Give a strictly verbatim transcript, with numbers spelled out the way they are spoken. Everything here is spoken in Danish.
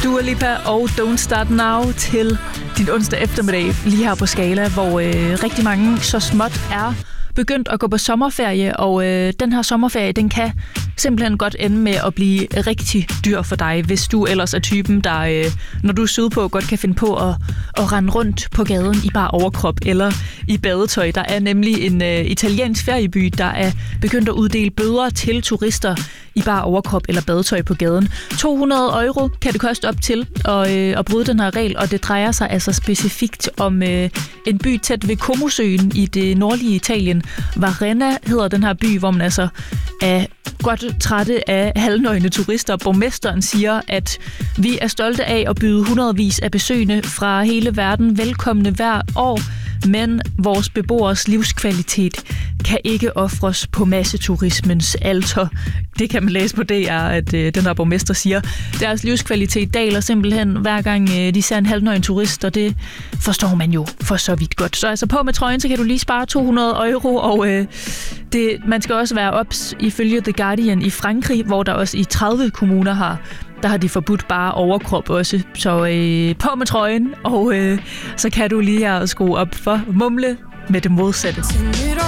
Dua Lipa og Don't Start Now til din onsdag eftermiddag lige her på Skala, hvor øh, rigtig mange så småt er begyndt at gå på sommerferie, og øh, den her sommerferie, den kan simpelthen godt ende med at blive rigtig dyr for dig, hvis du ellers er typen, der, øh, når du er sydpå, godt kan finde på at, at rende rundt på gaden i bare overkrop eller i badetøj. Der er nemlig en øh, italiensk ferieby, der er begyndt at uddele bøder til turister i bare overkrop eller badetøj på gaden. to hundrede euro kan det koste op til at, øh, at bryde den her regel, og det drejer sig altså specifikt om øh, en by tæt ved Comosøen i det nordlige Italien. Varenna hedder den her by, hvor man altså er godt trætte af halvnøgne turister. Borgmesteren siger, at vi er stolte af at byde hundredvis af besøgende fra hele verden velkomne hver år, men vores beboers livskvalitet kan ikke ofres på masseturismens alter. Det kan man læse på D R, at øh, den her borgmester siger. Deres livskvalitet daler simpelthen hver gang øh, de ser en halvnøgen turist, og det forstår man jo for så vidt godt. Så altså på med trøjen, så kan du lige spare to hundrede euro, og øh, det, man skal også være ops ifølge The Guardian i Frankrig, hvor der også i tredive kommuner har der har de forbudt bare overkrop også. Så øh, på med trøjen, og øh, så kan du lige her skrue op for mumle med det modsatte.